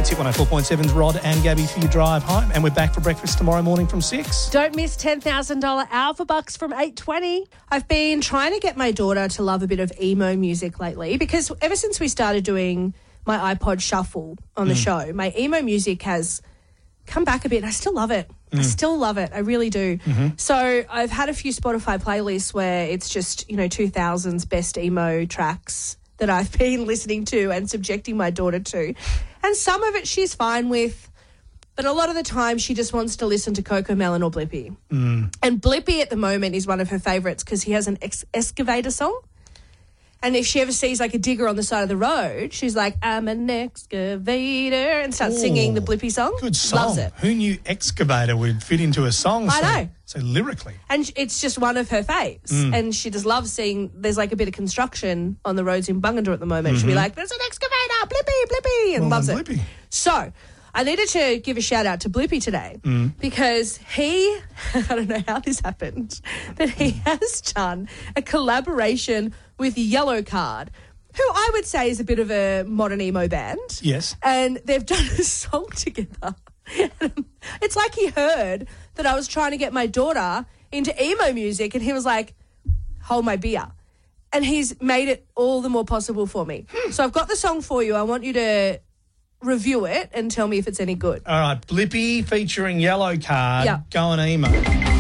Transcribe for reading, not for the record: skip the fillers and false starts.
Hit 104.7's Rod and Gabby for your drive home. And we're back for breakfast tomorrow morning from 6. Don't miss $10,000 Alpha Bucks from 8:20. I've been trying to get my daughter to love a bit of emo music lately because ever since we started doing my iPod Shuffle on the show, my emo music has come back a bit and I still love it. I still love it. I really do. So I've had a few Spotify playlists where it's just, 2000s best emo tracks that I've been listening to and subjecting my daughter to. And some of it she's fine with, but a lot of the time she just wants to listen to Coco Melon or Blippi. And Blippi at the moment is one of her favourites because he has an excavator song. And if she ever sees like a digger on the side of the road, she's like, I'm an excavator, and starts singing the Blippi song. Good song. Loves it. Who knew excavator would fit into a song I know. so lyrically? And it's just one of her faves. And she just loves seeing there's like a bit of construction on the roads in Bungendore at the moment. She'll be like, there's an excavator, Blippi, Blippi, and loves it. Blippi. So I needed to give a shout out to Blippi today because he, I don't know how this happened, but he has done a collaboration with Yellow Card, who I would say is a bit of a modern emo band. Yes. And they've done a song together. It's like he heard that I was trying to get my daughter into emo music and he was like, hold my beer. And he's made it all the more possible for me. So I've got the song for you. I want you to review it and tell me if it's any good. All right, Blippi featuring Yellow Card, Yeah. going emo.